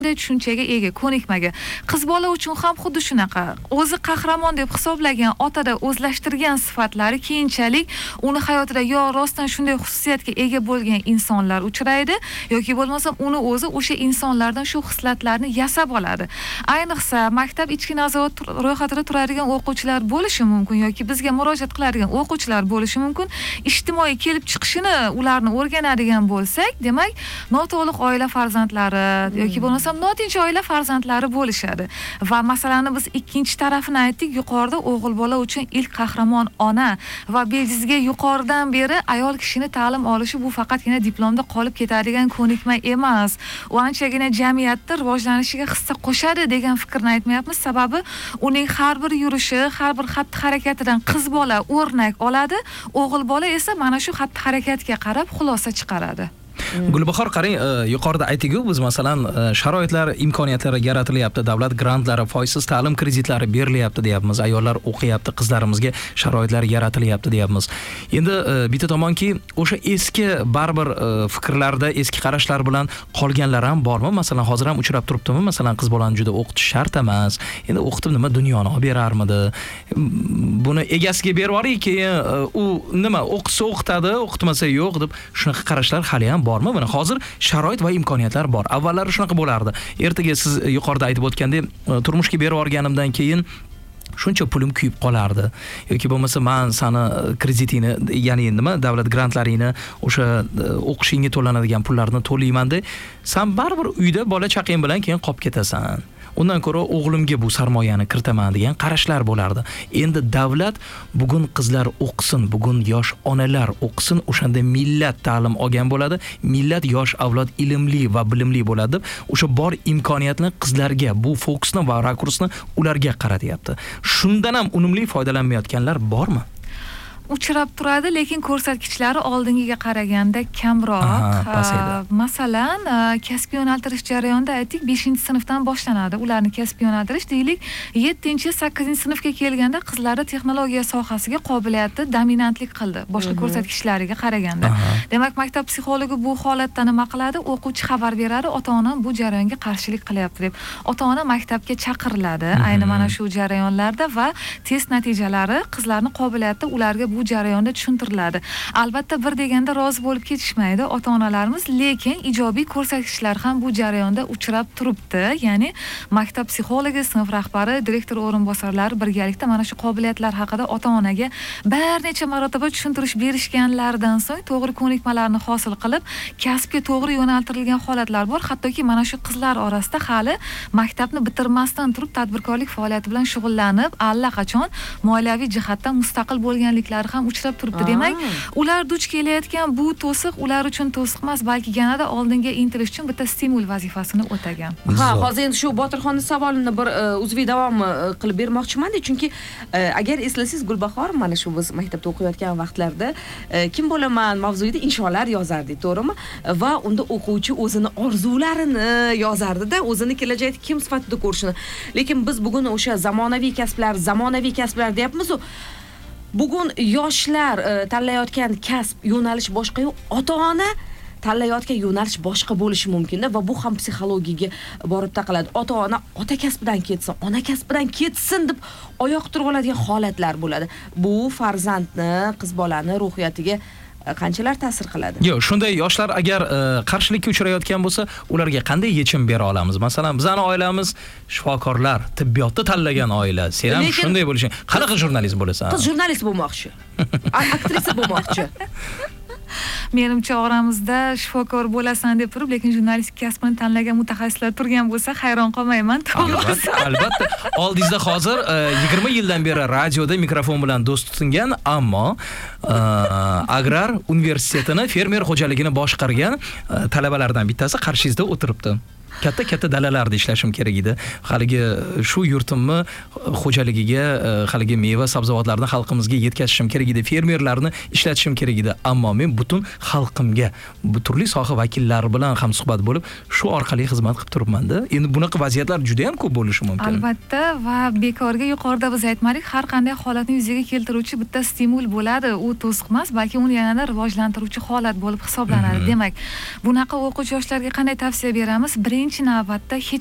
tushunchaga ega, ko'nikmaga. Qiz bola uchun ham xuddi shunaqa. O'zi qahramon deb hisoblagan, otada o'zlashtirgan sifatlari keyinchalik uni hayotida yo rostdan shunday xususiyatga ega bo'lgan insonlar uchraydi, yoki bo'lmasa uni o'zi o'sha insonlardan shu xislatlarni yasab oladi. Ayniqsa maktab ichki nazorat ro'yxatida turadigan o'quvchilar bo'lishi mumkin yoki bizga murojaat qiladigan o'quvchilar bo'lishi mumkin. Ijtimoiy kelib chiqishini ularni o'rganadigan bo'lsak, demak, noto'liq oila farzandlari yoki bo'lmasa notinch oila farzandlari bo'lishadi. Va masalani biz ikkinchi tarafini aytdik. Yuqorida o'g'il bola uchun ilk qahramon ona va bejizga yuqoridan beri ayol kishini ta'lim olishi bu faqatgina diplomda qolib ketadigan ko'nikma emas. U anchagina jamiyatda rivojlanishiga hissa qo'shadi degan fikrni aytmayapmiz. Sababi uning har bir yurishi, har bir xatti-harakatidan qiz bola o'rnak oladi, o'g'il bola esa mana shu xatti-harakatga qarab xulosa chiqaradi. Gulbahor, qarang, yuqorida aytdik-ku, biz masalan sharoitlar, imkoniyatlari yaratilyapti, davlat grantlari, foizsiz ta'lim kreditlari berilyapti deyapmiz, ayollar o'qiyapti, qizlarimizga sharoitlar yaratilyapti deyapmiz. Endi bitta tomonki, o'sha eski baribir fikrlarda, eski qarashlar bilan qolganlar ham bormi? Masalan, hozir ham uchrab turibdimi? Masalan, qiz bolani juda o'qitish shart emas. Endi o'qitib nima dunyoni olib berarmidi? Buni egasiga berib yuboring, keyin u nima o'qitsa o'qitadi, o'qitmasa yo'q deb shunaqa qarashlar hali ham bormi? Mana hozir sharoit va imkoniyatlar bor. Avvallari shunaqa bo'lardi. Ertaga siz yuqorida aytib o'tgandek, turmushga berib yuborganimdan keyin shuncha pulim kuyib qolardi. Yoki bo'lmasa men seni kreditingni, ya'ni nima, davlat grantlaringni, o'sha o'qishingga to'lanadigan pullarni to'layman-da, sen baribir uyda bola chaqang bilan keyin qolib ketasan. Undan ko'ra o'g'limga bu sarmoyani kiritaman degan qarashlar bo'lardi. Endi davlat bugun qizlar o'qisin, bugun yosh onalar o'qisin, o'shanda millat ta'lim olgan bo'ladi, millat yosh avlod ilmli va bilimli bo'ladi deb o'sha bor imkoniyatni qizlarga, bu fokusni va rakursni ularga qaratyapti. Shundan ham unumli foydalanmayotganlar bormi? Uchrab turadi, lekin ko'rsatkichlari oldingiga qaraganda kamroq. Masalan, kasbiy yo'naltirish jarayonida aytdik, 5-sinfdan boshlanadi. Ularni kasbiy yo'naltirish deylik, 7-8-sinfga kelganda qizlarda texnologiya sohasiga qobiliyati dominantlik qildi, boshqa ko'rsatkichlariga qaraganda. Demak, maktab psixologi bu holatda nima qiladi? O'quvchi xabar beradi, ota-ona bu jarayonga qarshilik qilyapti deb. Ota-ona maktabga chaqiriladi ayni mana shu jarayonlarda va test natijalari qizlarning qobiliyati ularga bu jarayonda tushuntiriladi. Albatta bir deganda rozi bo'lib ketishmaydi ota-onalarimiz, lekin ijobiy ko'rsatkichlar ham bu jarayonda uchrab turibdi. Ya'ni maktab psixologi, sinf rahbari, direktor o'rinbosarlari birgalikda mana shu qobiliyatlar haqida ota-onaga bir necha marotaba tushuntirish berishganlaridan so'ng to'g'ri ko'nikmalarni hosil qilib, kasbga to'g'ri yo'naltirilgan holatlar bor. Hattoki mana shu qizlar orasida hali maktabni bitirmasdan turib tadbirkorlik faoliyati bilan shug'ullanib, allaqachon moliyaviy jihatdan mustaqil bo'lganliklari ham uchrab turibdi. Demak, ular duch kelayotgan bu to'siq ular uchun to'siq emas, balki yanada oldinga intilish uchun bitta stimul vazifasini o'tagan. Hozir endi shu Botirxonning savolini bir uzviy davom qilib bermoqchiman-da, chunki agar eslasangiz Gulbahor, mana shu biz maktabda o'qiyotgan vaqtlarda kim bo'laman mavzuida insholar yozardik, to'g'rimi? Va unda o'quvchi o'zini orzularini yozardi-da, o'zini kelajakda kim sifatida ko'rishini. Lekin biz bugun o'sha zamonaviy kasblar deyapmiz-ku. Bugun yoshlar tanlayotgan kasb yo'nalish boshqa-yu, ota-ona tanlayotgan yo'nalish boshqa bo'lishi mumkin-da va bu ham psixologiyaga borib taqaladi. Ota-ona ota kasbidan ketsin, ona kasbidan ketsin deb oyoq turib oladigan holatlar bo'ladi. Bu farzandni, qiz bolani ruhiyatiga qanchalar ta'sir qiladi? Yo'q, shunday yoshlar agar qarshilikka uchrayotgan bo'lsa, ularga qanday yechim bera olamiz? Masalan, bizning oilamiz shifokorlar, tibbiyotni tanlagan oila. Sen ham shunday bo'lishing. Qanaqa jurnalist bo'lasan? Qiz jurnalist bo'lmoqchi. Aktrisa bo'lmoqchi. Menimcha oramizda shifokor bo'lasan deb turib, lekin jurnalistik kasbini tanlagan mutaxassislar turgan bo'lsa, hayron qolmayman. Albatta. Oldingizda hozir 20 yildan beri radioda mikrofon bilan do'st tutingan, ammo agrar universitetini fermer xo'jaligini boshqargan talabalardan bittasi qarshingizda o'tiribdi. Katta dalalarda ishlashim kerak edi. Haligi shu yurtimni xo'jaligiga haligi meva sabzavotlarni xalqimizga yetkazishim kerak edi, fermerlarni ishlatishim kerak edi. Ammo men butun xalqimga, turli soha vakillari bilan ham suhbat bo'lib, shu orqali xizmat qilib turibman-da. Endi bunaqa vaziyatlar juda ham ko'p bo'lishi mumkin. Albatta, va bekorga yuqorida biz aytmadik, har qanday holatni yuzaga keltiruvchi bitta stimul bo'ladi. U to'siq emas, balki uni yanada rivojlantiruvchi holat bo'lib hisoblanadi. Demak, bunaqa o'quvchi yoshlarga qanday tavsiya beramiz? Birinchi birinchi navbatda hech